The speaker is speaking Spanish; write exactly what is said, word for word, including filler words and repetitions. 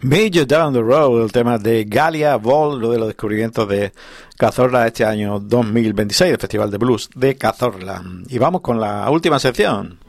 Major Down the Road, el tema de Galia Vol, uno de los descubrimientos de Cazorla este año dos mil veintiséis, el Festival de Blues de Cazorla. Y vamos con la última sección.